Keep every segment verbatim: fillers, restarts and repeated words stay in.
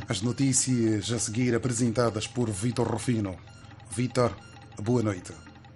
As notícias a seguir apresentadas por Vítor Rufino. Vítor, boa noite.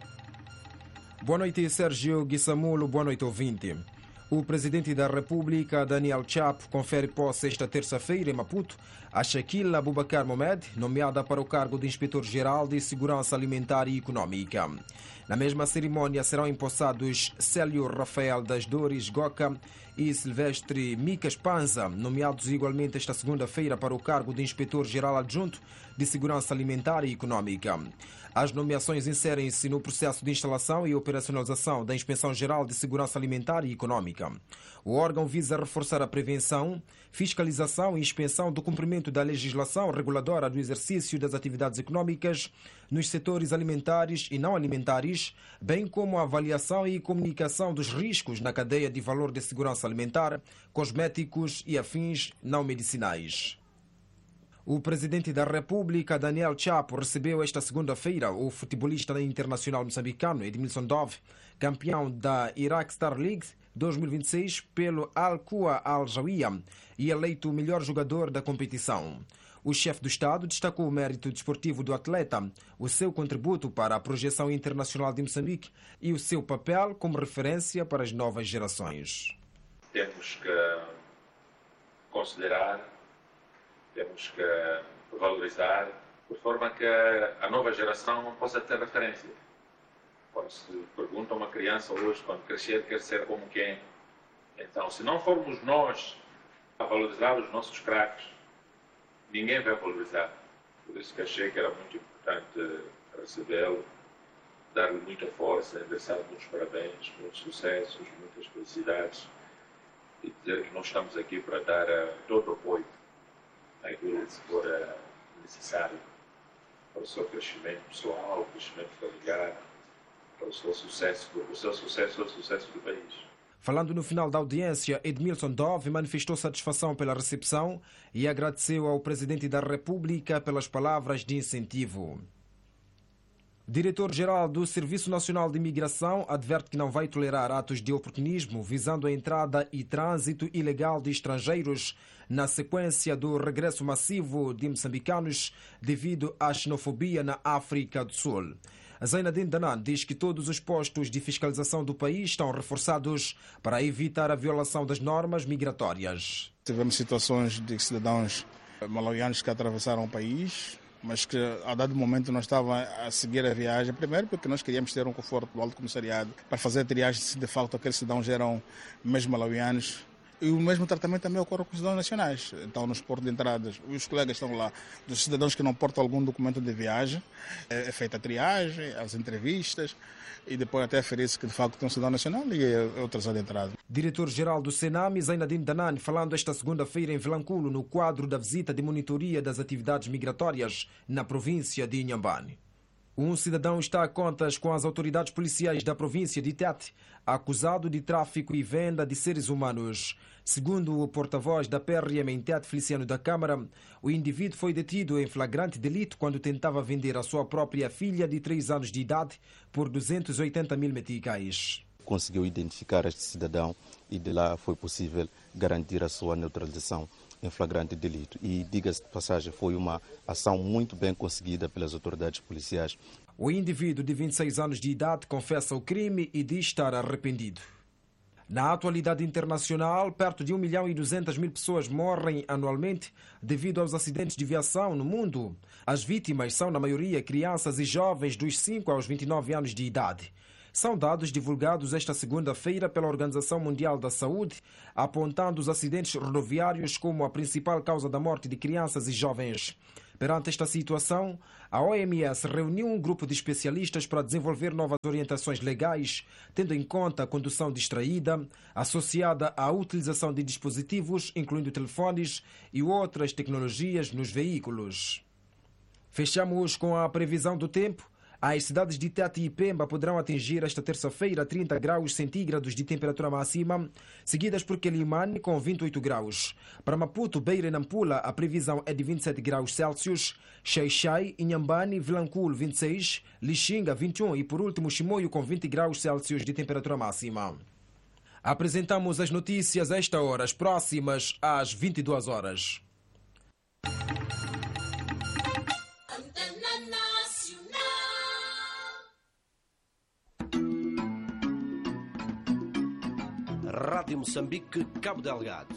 Boa noite, Sérgio Guissamulo. Boa noite, ouvinte. O presidente da República, Daniel Chapo, confere posse esta terça-feira em Maputo a Shaquille Abubakar Mohamed, nomeada para o cargo de Inspetor-Geral de Segurança Alimentar e Econômica. Na mesma cerimônia serão empossados Célio Rafael das Dores Goca e Silvestre Micas Panza, nomeados igualmente esta segunda-feira para o cargo de Inspetor-Geral Adjunto de Segurança Alimentar e Econômica. As nomeações inserem-se no processo de instalação e operacionalização da Inspeção-Geral de Segurança Alimentar e Econômica. O órgão visa reforçar a prevenção, fiscalização e inspeção do cumprimento da legislação reguladora do exercício das atividades econômicas nos setores alimentares e não alimentares, bem como a avaliação e comunicação dos riscos na cadeia de valor de segurança alimentar, cosméticos e afins não medicinais. O presidente da República, Daniel Chapo, recebeu esta segunda-feira o futebolista internacional moçambicano Edmilson Dove, campeão da Iraq Star League dois mil e vinte e seis pelo Al-Qura Al-Jawiya e eleito o melhor jogador da competição. O chefe do Estado destacou o mérito desportivo do atleta, o seu contributo para a projeção internacional de Moçambique e o seu papel como referência para as novas gerações. Temos que considerar, temos que valorizar, de forma que a nova geração possa ter referência. Quando se pergunta a uma criança hoje, quando crescer, quer ser como quem? Então, se não formos nós a valorizar os nossos craques, ninguém vai valorizar. Por isso que achei que era muito importante recebê-lo, dar-lhe muita força, endereçar muitos parabéns, muitos sucessos, muitas felicidades e dizer que nós estamos aqui para dar uh, todo o apoio aquilo que for uh, necessário para o seu crescimento pessoal, o crescimento familiar, para o seu sucesso, o seu sucesso e o sucesso do país. Falando no final da audiência, Edmilson Dove manifestou satisfação pela recepção e agradeceu ao presidente da República pelas palavras de incentivo. Diretor-geral do Serviço Nacional de Imigração adverte que não vai tolerar atos de oportunismo visando a entrada e trânsito ilegal de estrangeiros na sequência do regresso massivo de moçambicanos devido à xenofobia na África do Sul. Zainadine Danan diz que todos os postos de fiscalização do país estão reforçados para evitar a violação das normas migratórias. Tivemos situações de cidadãos malawianos que atravessaram o país, mas que a dado momento não estavam a seguir a viagem, primeiro porque nós queríamos ter um conforto do Alto Comissariado para fazer a triagem se de facto aqueles cidadãos eram mesmo malawianos. E o mesmo tratamento também ocorre com os cidadãos nacionais. Então, nos portos de entradas, os colegas estão lá, dos cidadãos que não portam algum documento de viagem, é feita a triagem, as entrevistas, e depois até aferir-se que de facto tem um cidadão nacional e é outra de entrada. Diretor-geral do Senam, Zainadine Danan, falando esta segunda-feira em Vilanculo, no quadro da visita de monitoria das atividades migratórias na província de Inhambane. Um cidadão está a contas com as autoridades policiais da província de Tete, acusado de tráfico e venda de seres humanos. Segundo o porta-voz da P R M em Tete, Feliciano da Câmara, o indivíduo foi detido em flagrante delito quando tentava vender a sua própria filha de três anos de idade por duzentos e oitenta mil meticais. Conseguiu identificar este cidadão e de lá foi possível garantir a sua neutralização em flagrante delito. E, diga-se de passagem, foi uma ação muito bem conseguida pelas autoridades policiais. O indivíduo de vinte e seis anos de idade confessa o crime e diz estar arrependido. Na atualidade internacional, perto de um milhão e duzentas mil pessoas morrem anualmente devido aos acidentes de viação no mundo. As vítimas são, na maioria, crianças e jovens dos cinco aos vinte e nove anos de idade. São dados divulgados esta segunda-feira pela Organização Mundial da Saúde, apontando os acidentes rodoviários como a principal causa da morte de crianças e jovens. Perante esta situação, a O M S reuniu um grupo de especialistas para desenvolver novas orientações legais, tendo em conta a condução distraída, associada à utilização de dispositivos, incluindo telefones e outras tecnologias nos veículos. Fechamos com a previsão do tempo. As cidades de Tete e Pemba poderão atingir esta terça-feira trinta graus centígrados de temperatura máxima, seguidas por Quelimane com vinte e oito graus. Para Maputo, Beira e Nampula, a previsão é de vinte e sete graus Celsius, Xai-Xai, Inhambane, Vilanculo vinte e seis, Lixinga vinte e um e por último Chimoio com vinte graus Celsius de temperatura máxima. Apresentamos as notícias a esta hora, as próximas às vinte e duas horas. Rádio Moçambique, Cabo Delgado.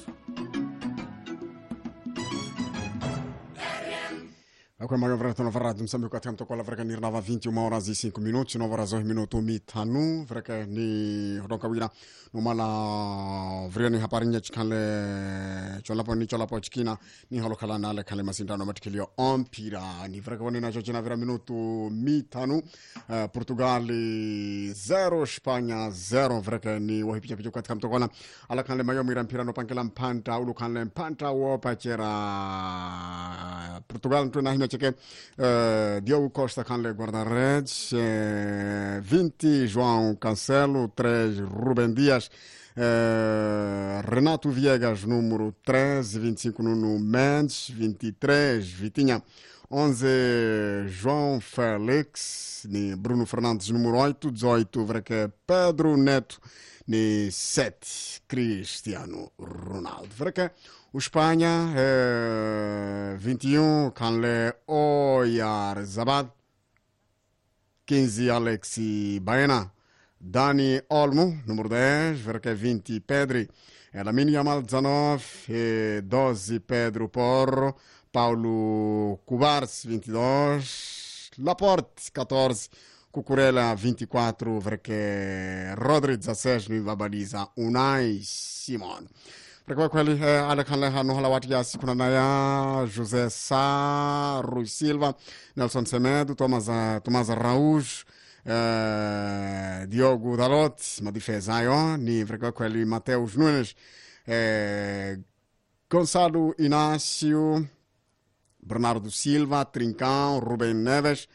Agora mais uma na Rádio Moçambique, até me tocou a vraca nir nova vinte e uma horas e cinco minutos, nove horas e minuto mitanu, vraca ni ronca wira, no mala vriani haparinha chikale, chola po ni chola po chikina, ni halo kala na le kale masindano matikilio ompira, ni vraca wani na chachina vira minuto mitanu, uh, Portugal zero, Espanha zero, vraca ni wahipicha picho katika mtokola, ala kale mayo mira mpira no pankela mpanta, ulu kale mpanta wopa chera Portugal ntuna hime cheke uh, Diogo Costa canle guarda-redes, uh, vinte João Cancelo, três Rubem Dias, uh, Renato Viegas número treze, vinte e cinco Nuno Mendes, vinte e três Vitinha, onze João Félix, ni Bruno Fernandes número oito, dezoito Vreque Pedro Neto, ni sete Cristiano Ronaldo. Vreque o Espanha, eh, vinte e um, Canle Oyarzabal, quinze, Alexi Baena, Dani Olmo, número dez, Verque vinte, Pedri, Lamine Yamal, dezenove, e doze, Pedro Porro, Paulo Cubars, vinte e dois, Laporte, catorze, Cucurella, vinte e quatro, Verque Rodri, dezesseis, Nuiva Baliza, Unai Simon. Rekwa kweli ala kanle hanu hala wati ya siku na ya José Sá, Rui Silva, Nelson Semedo, Thomas, Thomas Araújo, eh, Diogo Dalot, ma difesa ayo, ni rekwa kweli Mateus Nunes, eh, Gonçalo Inácio, Bernardo Silva, Trincão, Rubem Neves,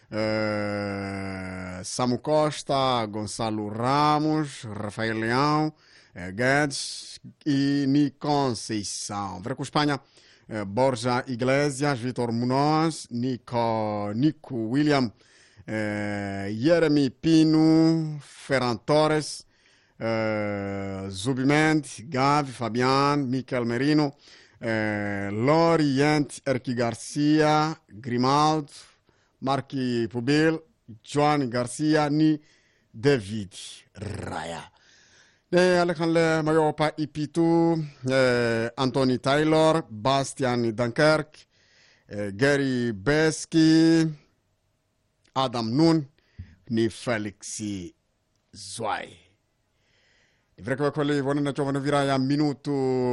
eh, Samu Costa, Gonçalo Ramos, Rafael Leão, eh, Guedes e Nicon Conceição. Verá com Espanha, eh, Borja Iglesias, Vitor Munoz, Nico, Nico William, eh, Jeremy Pino, Ferran Torres, eh, Zubimendi, Gavi, Fabian, Miquel Merino, eh, Lorient, Erki Garcia, Grimaldo, Marqui Pubil, Joan Garcia, ni David Raya. Eh, Alejandro Mayopa Ipitu, eh, Anthony Taylor, Bastian Dunkirk, eh, Gary Beski, Adam Nun, ni Felix Zwai. Vreko kweli wana na chova vira ya minuto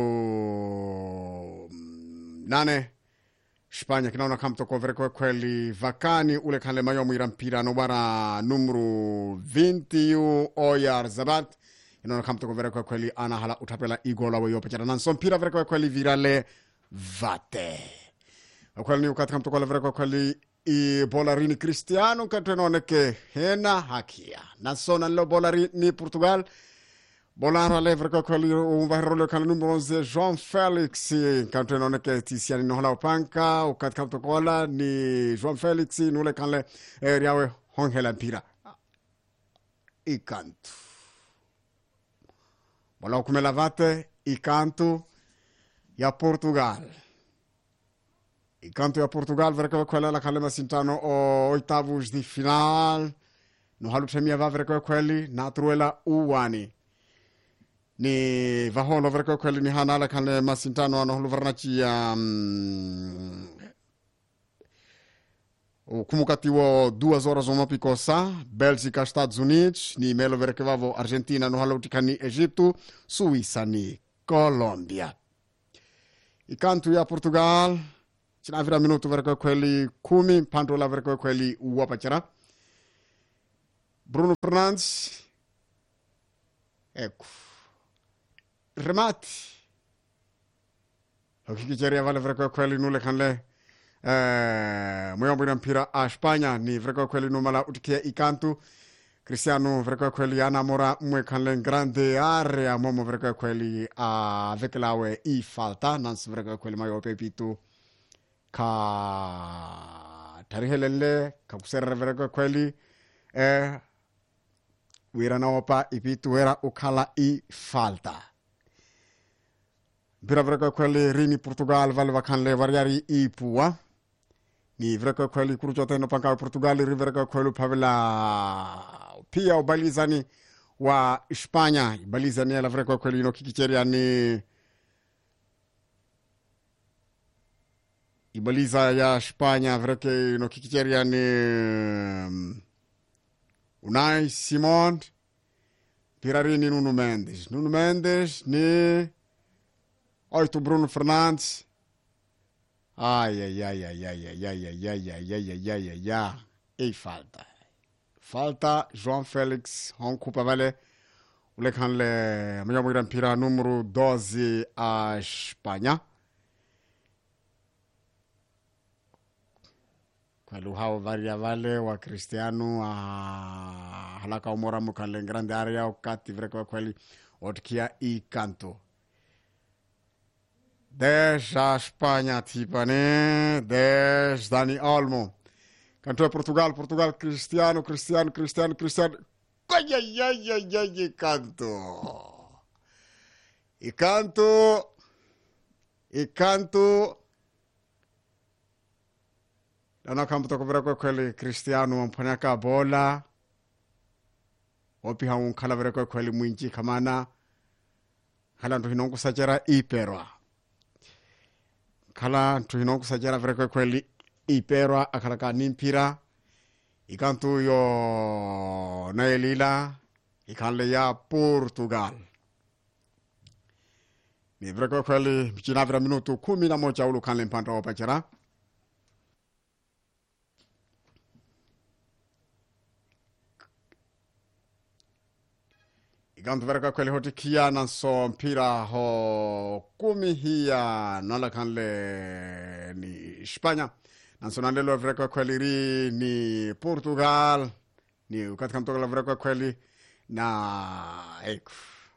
nane. Espanha kinaona kama toko vreko kweli vakani ule kale mayomu irampira no bara numero vinte Oyarzabal. Inaona kama toko vreko kweli ana hala utapela igola weyo pechana nanson pira vreko kweli virale vate. Kweli ni ukati kama toko vreko kweli i Bolarini Cristiano katenone ke hena hakia. Nansona lo Bolarini Portugal. Bolaro a levre com aquele um varrolho com o número onze João Félix canto não é que Tiziani não lá o panca o cat canto cola ni João Félix não le canle riawe hongela pira e canto bola come lavate e canto ya Portugal e canto ya Portugal vre com aquela la calema sintano o oitavos de final no halu semia va vre com aquele natruela uani ni vaholo vreko kweli ni hanala kale masintano ano huluvarnachi ya um, o kumukatiwo duas horas uma picosa Bélgica, Estados Unidos ni melo vreko vavo Argentina no halautikani Egipto, Suíça ni Colômbia e canto ya Portugal china vira minuto vreko kweli kumi panto la vreko kweli uwapachara Bruno Fernandes ecco remate o que queria vale vreko kweli nule kanle eh moyombo mpira a Espanha ni vreko kweli numala utikia ikantu Cristiano vreko kweli anamora mwe kanle grande area momo vreko kweli a vekelawe i falta nans vreko kweli mayo pepitu ka tarihelele ka kusere vreko kweli eh wira na opa ipitu era ukala i falta. Bira vreko kweli rini Portugal vale vakanle variari i pua. Ni vreko kweli kuruchote no panka Portugal ri vreko kweli pavela pia ubalizani wa Espanya ibaliza ni alavre kwa kweli no kikicheria ni ibaliza ya Espanya vreke no kikicheria ni um, Unai Simon Pirarini Nuno Mendes Nuno Mendes ni oito Bruno Fernandes ai ai ai ai ai ai ai ai ai ai ai ai ai ai ai ei falta falta João Félix Honkupa vale ule kanle mnyamu mpira numero doze a Espanha kwa luhao varia vale wa Cristiano a halaka umora mukanle grande area wakati vile kwa kweli otkia I canto dez a Espanha tipane dez Dani Olmo canto é Portugal Portugal Cristiano Cristiano Cristiano Cristiano ai ai ai ai ai canto e canto e canto Lana kampu toko vira kwa kweli Cristiano mpanyaka bola opi haun kala vira kwa kweli mwinji kamana kala ntu hinongu sajera iperwa kala ntu hinongu sajera vira kwa kweli iperwa akala ka nimpira ikantu yo naelila ikanle ya Portugal ni vira kwa kweli mchina vira minutu kumi na moja ulu kanle mpanta wapachera Igantu verka kweli hoti kia nanso mpira ho kumi hiya nala kanle ni Espanya nanso nandelo verka kweli ri ni Portugal ni ukati kamtoka verka kweli na eku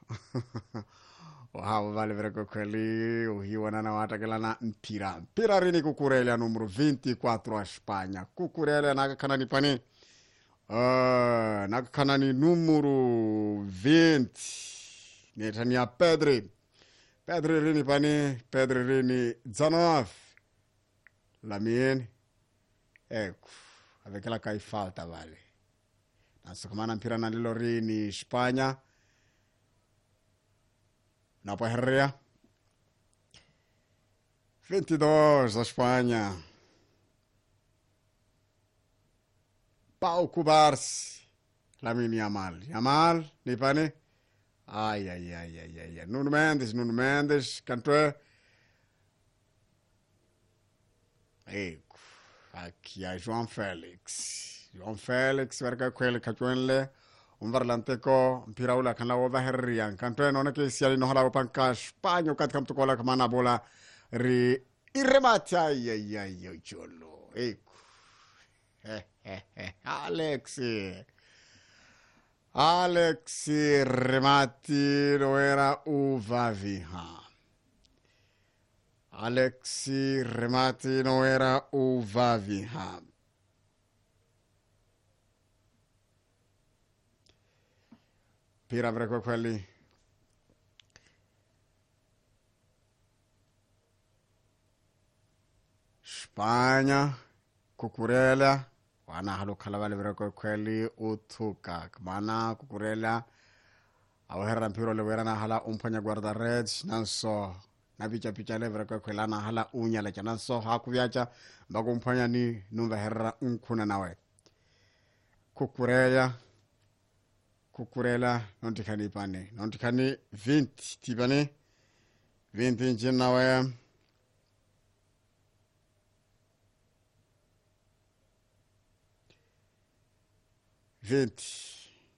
Ohawa vale verka kweli uhiwa na watakela na mpira mpira rini kukurelia numero vinte e quatro a Espanya kukurelia na kanani pani Uh, nakakanani numero vinte netania Pedri Pedri rini pani Pedri rini dezenove Lamine ecco avec la kai falta vale naso kama mpira na lilo rini Espanya na pa Herrera vinte e dois a Espanya Pau Kubarsi Lamine Yamal Yamal ni pane ai ai ai ai ai ai Nuno Mendes Nuno Mendes canto é ecco aqui a João Félix João Félix verga kwele kachwenle umvarlante ko mpira ula kana wa herrian canto é nona ke siali no hala panka Espanha kat kam to kola kama bola ri irremate ai ai ai ai cholo ecco Alexi Alexi remati lo era uvaviha Alexi remati no era uvaviha Pira avrebbe quelli Spagna Cucurella wana halu kala vale vira kwa kweli utuka mana Cucurella awahera mpiro le wera na hala umpanya guarda reds nanso na picha picha le vira kwa kwela na hala unya le nanso hakuviacha mbago umpanya ni numva herra unkuna nawe Cucurella Cucurella non tikani pane non tikani vinte tibane vinte inchi nawe vinte